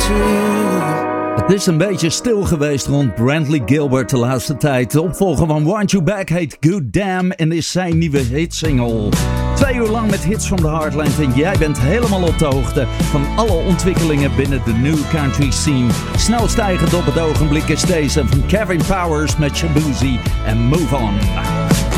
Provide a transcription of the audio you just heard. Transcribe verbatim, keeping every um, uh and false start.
Het is een beetje stil geweest rond Brantley Gilbert de laatste tijd. De opvolger van Want You Back heet Good Damn en is zijn nieuwe hitsingle. Twee uur lang met hits from the Heartland en jij bent helemaal op de hoogte van alle ontwikkelingen binnen de new country scene. Snel stijgend op het ogenblik is deze van Kevin Powers met Shabuzi en Move On.